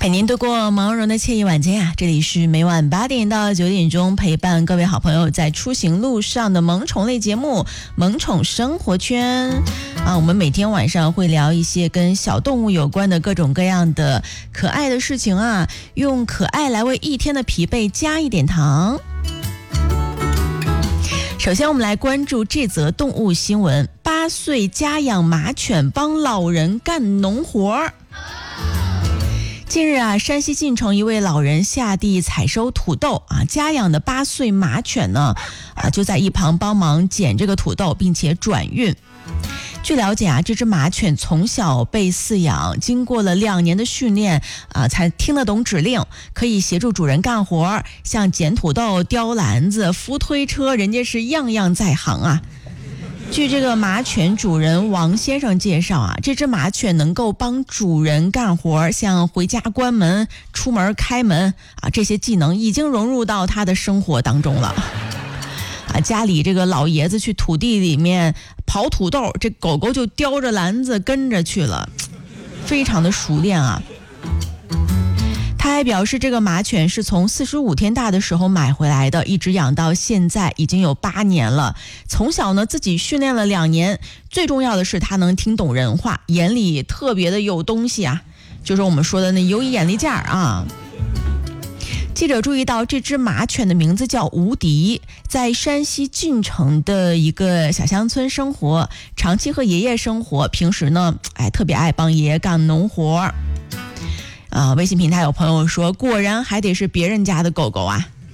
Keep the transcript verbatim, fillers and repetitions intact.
陪您度过忙碌的惬意晚间啊！这里是每晚八点到九点钟陪伴各位好朋友在出行路上的萌宠类节目《萌宠生活圈》啊！我们每天晚上会聊一些跟小动物有关的各种各样的可爱的事情啊，用可爱来为一天的疲惫加一点糖。首先我们来关注这则动物新闻：八岁家养马犬帮老人干农活。近日啊，山西晋城一位老人下地采收土豆啊，家养的八岁马犬呢，啊就在一旁帮忙捡这个土豆，并且转运。据了解啊，这只马犬从小被饲养，经过了两年的训练啊，才听得懂指令，可以协助主人干活，像捡土豆、叼篮子、扶推车，人家是样样在行啊。据这个马犬主人王先生介绍啊，这只马犬能够帮主人干活，像回家关门、出门开门啊，这些技能已经融入到他的生活当中了。啊，家里这个老爷子去土地里面刨土豆，这狗狗就叼着篮子跟着去了，非常的熟练啊。他还表示，这个马犬是从四十五天大的时候买回来的，一直养到现在已经有八年了。从小呢自己训练了两年，最重要的是他能听懂人话，眼里特别的有东西啊，就是我们说的那有眼力见儿啊。记者注意到，这只马犬的名字叫无敌，在山西晋城的一个小乡村生活，长期和爷爷生活，平时呢，哎，特别爱帮爷爷干农活。啊，微信平台有朋友说，果然还得是别人家的狗狗啊。